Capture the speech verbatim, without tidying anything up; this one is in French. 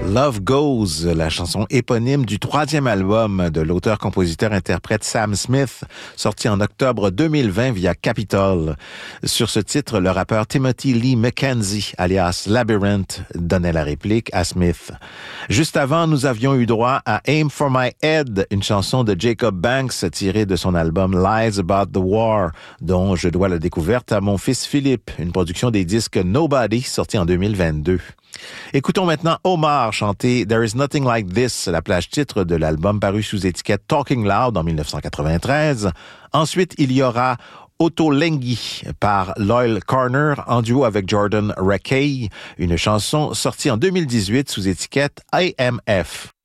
Love Goes, la chanson éponyme du troisième album de l'auteur-compositeur-interprète Sam Smith, sorti en octobre deux mille vingt via Capitol. Sur ce titre, le rappeur Timothy Lee McKenzie, alias Labyrinth, donnait la réplique à Smith. Juste avant, nous avions eu droit à Aim for My Head, une chanson de Jacob Banks tirée de son album Lies About the War, dont je dois la découverte à mon fils Philippe, une production des disques Nobody, sorti en deux mille vingt-deux. Écoutons maintenant Omar chanter There is Nothing Like This, la plage titre de l'album paru sous étiquette Talking Loud en dix-neuf cent quatre-vingt-treize. Ensuite, il y aura Ottolenghi par Loyle Corner en duo avec Jordan Rakei, une chanson sortie en deux mille dix-huit sous étiquette A M F.